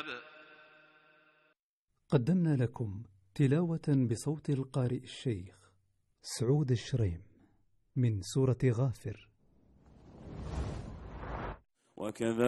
قدمنا لكم تلاوة بصوت القارئ الشيخ سعود الشريم من سورة غافر. وكذلك